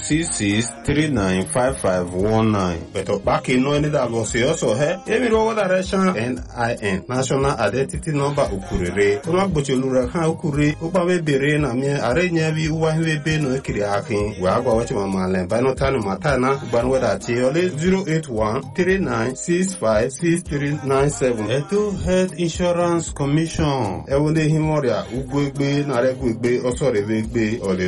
08066395519. Beto back in no any that go see also he. Emi ro direction NIN National Identity Number ukurere. Una bochelu kan ukure uba we bere na me arenya bi uwa we be no kiri akin. We agwa wachi mama len by no tanu matana ban weda ti ole 08139656397. Eto Health Insurance Commission. Ewonde himoria ugwegbe na regwegbe osore wegbe ole